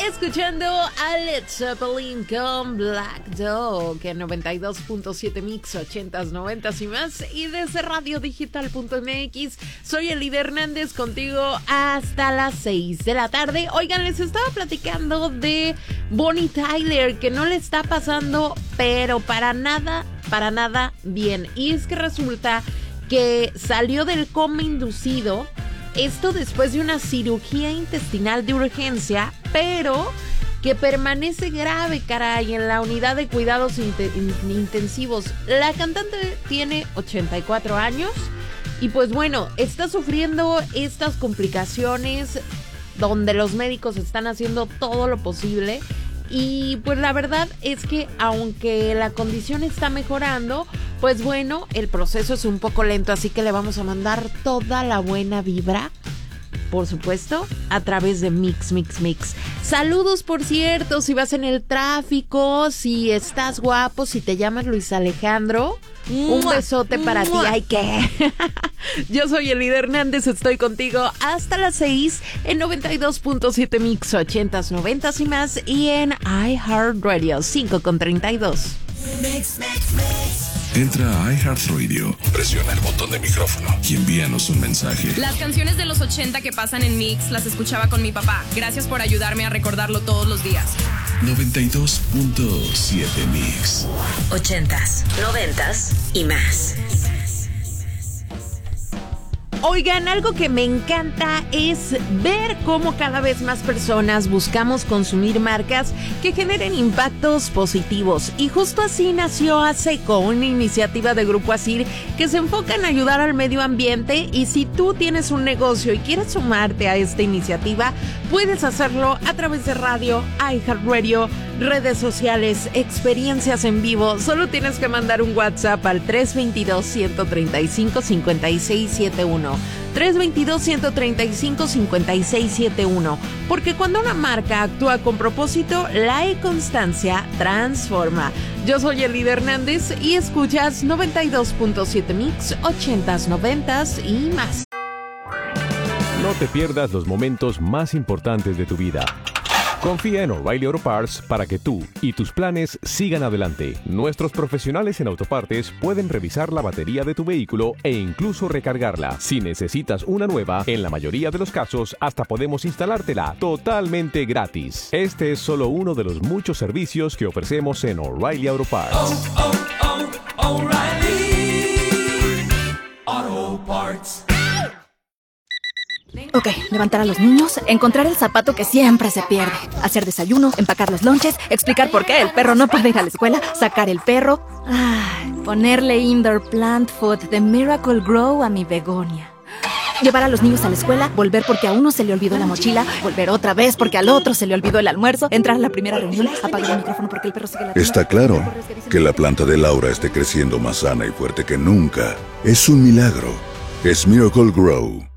escuchando a Led Zeppelin con Black Dog en 92.7 Mix, 80s, 90s y más. Y desde radiodigital.mx, soy Elida Hernández contigo hasta las 6 de la tarde. Oigan, les estaba platicando de Bonnie Tyler, que no le está pasando, pero para nada bien. Y es que resulta que salió del coma inducido. Esto después de una cirugía intestinal de urgencia, pero que permanece grave, caray, en la unidad de cuidados intensivos. La cantante tiene 84 años y pues bueno, está sufriendo estas complicaciones donde los médicos están haciendo todo lo posible. Y pues la verdad es que aunque la condición está mejorando, pues bueno, el proceso es un poco lento, así que le vamos a mandar toda la buena vibra, por supuesto, a través de Mix. Saludos, por cierto, si vas en el tráfico, si estás guapo, si te llamas Luis Alejandro, un besote para ti. Ay, ¿qué? Yo soy Elida Hernández, estoy contigo hasta las 6 en 92.7 Mix, 80s, 90s y más, y en iHeartRadio 5:32. Entra a iHeartRadio, presiona el botón de micrófono y envíanos un mensaje. Las canciones de los 80 que pasan en Mix las escuchaba con mi papá. Gracias por ayudarme a recordarlo todos los días. 92.7 Mix. 80s, 90s y más. Oigan, algo que me encanta es ver cómo cada vez más personas buscamos consumir marcas que generen impactos positivos. Y justo así nació ASECO, una iniciativa de Grupo ASIR que se enfoca en ayudar al medio ambiente. Y si tú tienes un negocio y quieres sumarte a esta iniciativa, puedes hacerlo a través de radio, iHeartRadio, redes sociales, experiencias en vivo. Solo tienes que mandar un WhatsApp al 322-135-5671. 322-135-5671. Porque cuando una marca actúa con propósito, la constancia transforma. Yo soy Elida Hernández y escuchas 92.7 Mix, 80s, 90s y más. No te pierdas los momentos más importantes de tu vida. Confía en O'Reilly Auto Parts para que tú y tus planes sigan adelante. Nuestros profesionales en autopartes pueden revisar la batería de tu vehículo e incluso recargarla. Si necesitas una nueva, en la mayoría de los casos hasta podemos instalártela totalmente gratis. Este es solo uno de los muchos servicios que ofrecemos en O'Reilly Auto Parts. O'Reilly Auto Parts. Ok, levantar a los niños, encontrar el zapato que siempre se pierde, hacer desayuno, empacar los lonches, explicar por qué el perro no puede ir a la escuela, sacar el perro, ponerle indoor plant food de Miracle Grow a mi begonia. Llevar a los niños a la escuela, volver porque a uno se le olvidó la mochila, volver otra vez porque al otro se le olvidó el almuerzo, entrar a la primera reunión, apagar el micrófono porque el perro sigue la... Está claro que la planta de Laura esté creciendo más sana y fuerte que nunca. Es un milagro. Es Miracle Grow.